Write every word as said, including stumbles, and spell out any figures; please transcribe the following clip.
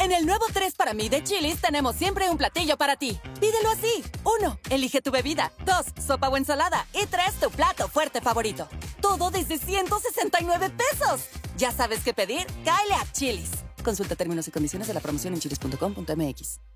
En el nuevo tres para mí de Chili's tenemos siempre un platillo para ti. Pídelo así. Uno, elige tu bebida. Dos, sopa o ensalada. Y tres, tu plato fuerte favorito. Todo desde ciento sesenta y nueve pesos. ¿Ya sabes qué pedir? Cáele a Chili's. Consulta términos y condiciones de la promoción en chilis punto com punto m x.